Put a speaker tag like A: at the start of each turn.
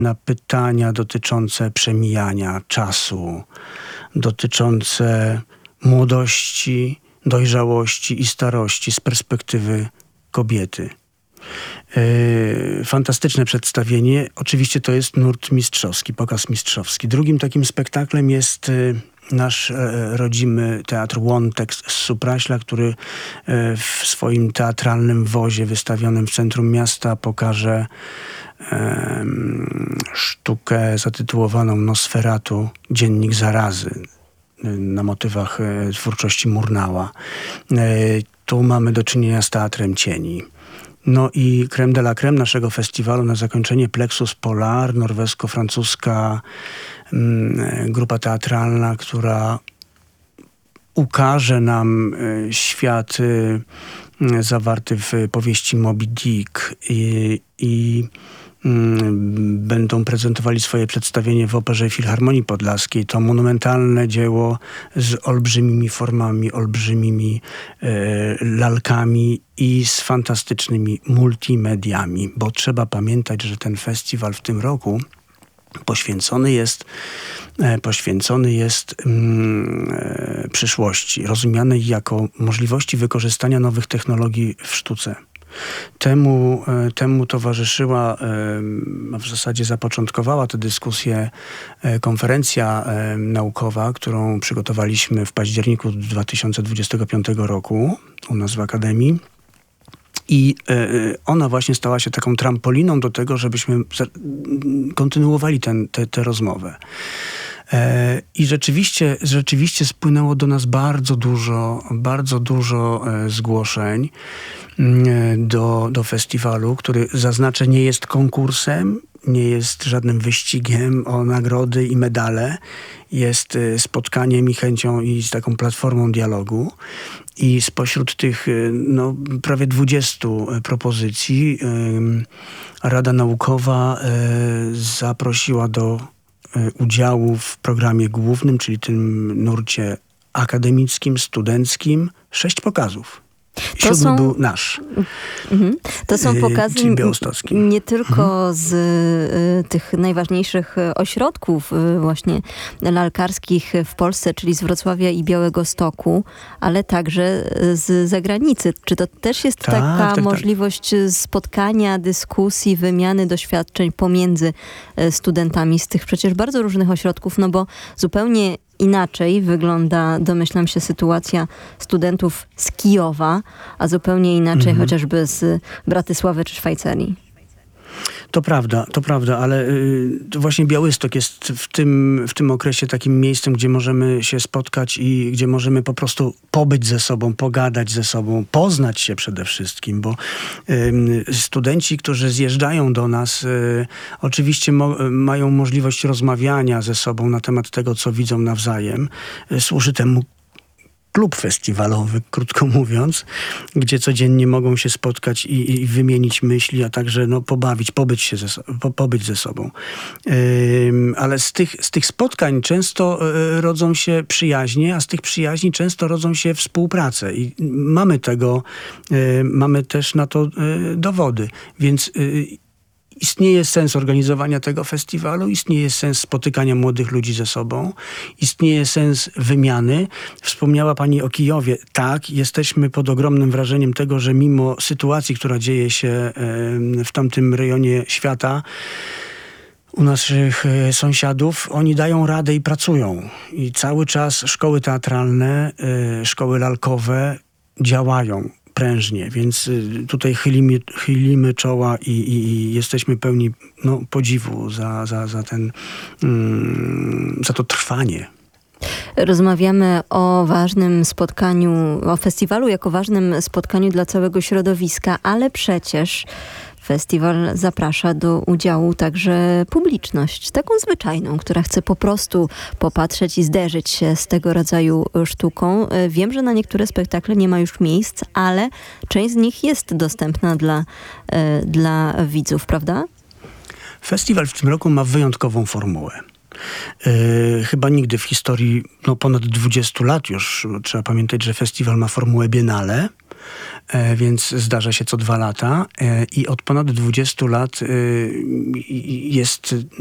A: na pytania dotyczące przemijania czasu, dotyczące młodości, dojrzałości i starości z perspektywy kobiety. Fantastyczne przedstawienie. Oczywiście to jest nurt mistrzowski, pokaz mistrzowski. Drugim takim spektaklem jest nasz rodzimy teatr Łątek z Supraśla, który w swoim teatralnym wozie wystawionym w centrum miasta pokaże sztukę zatytułowaną Nosferatu, Dziennik Zarazy, na motywach twórczości Murnała. Tu mamy do czynienia z teatrem cieni. No i crème de la crème naszego festiwalu na zakończenie Plexus Polar, norwesko-francuska grupa teatralna, która ukaże nam świat zawarty w powieści Moby Dick i będą prezentowali swoje przedstawienie w Operze Filharmonii Podlaskiej. To monumentalne dzieło z olbrzymimi formami, olbrzymimi lalkami i z fantastycznymi multimediami, bo trzeba pamiętać, że ten festiwal w tym roku poświęcony jest przyszłości, rozumianej jako możliwości wykorzystania nowych technologii w sztuce. Temu towarzyszyła, w zasadzie zapoczątkowała tę dyskusję konferencja naukowa, którą przygotowaliśmy w październiku 2025 roku u nas w Akademii. I ona właśnie stała się taką trampoliną do tego, żebyśmy kontynuowali tę rozmowę. I rzeczywiście spłynęło do nas bardzo dużo zgłoszeń do festiwalu, który, zaznaczę, nie jest konkursem, nie jest żadnym wyścigiem o nagrody i medale. Jest spotkaniem i chęcią i z taką platformą dialogu. I spośród tych prawie 20 propozycji Rada Naukowa zaprosiła do udziału w programie głównym, czyli tym nurcie akademickim, studenckim, 6 pokazów. 7 był nasz.
B: To są pokazy
A: czyli białostocki.
B: Nie tylko z tych najważniejszych ośrodków właśnie lalkarskich w Polsce, czyli z Wrocławia i Białegostoku, ale także z zagranicy. Czy to też jest taka możliwość spotkania, dyskusji, wymiany doświadczeń pomiędzy studentami z tych przecież bardzo różnych ośrodków, no bo zupełnie inaczej wygląda, domyślam się, sytuacja studentów z Kijowa, a zupełnie inaczej chociażby z Bratysławy czy Szwajcarii.
A: To prawda, ale właśnie Białystok jest w tym okresie takim miejscem, gdzie możemy się spotkać i gdzie możemy po prostu pobyć ze sobą, pogadać ze sobą, poznać się przede wszystkim, bo studenci, którzy zjeżdżają do nas, oczywiście mają możliwość rozmawiania ze sobą na temat tego, co widzą nawzajem. Służy temu klub festiwalowy, krótko mówiąc, gdzie codziennie mogą się spotkać i wymienić myśli, a także pobyć ze sobą. Ale z tych spotkań często rodzą się przyjaźnie, a z tych przyjaźni często rodzą się współprace. I mamy też na to dowody. Więc istnieje sens organizowania tego festiwalu, istnieje sens spotykania młodych ludzi ze sobą, istnieje sens wymiany. Wspomniała pani o Kijowie. Tak, jesteśmy pod ogromnym wrażeniem tego, że mimo sytuacji, która dzieje się w tamtym rejonie świata, u naszych sąsiadów, oni dają radę i pracują. I cały czas szkoły teatralne, szkoły lalkowe działają prężnie, więc tutaj chylimy czoła i jesteśmy pełni podziwu za to trwanie.
B: Rozmawiamy o ważnym spotkaniu, o festiwalu jako ważnym spotkaniu dla całego środowiska, ale przecież festiwal zaprasza do udziału także publiczność, taką zwyczajną, która chce po prostu popatrzeć i zderzyć się z tego rodzaju sztuką. Wiem, że na niektóre spektakle nie ma już miejsc, ale część z nich jest dostępna dla widzów, prawda?
A: Festiwal w tym roku ma wyjątkową formułę. Chyba nigdy w historii ponad 20 lat już, trzeba pamiętać, że festiwal ma formułę biennale, więc zdarza się co 2 lata i od ponad 20 lat jest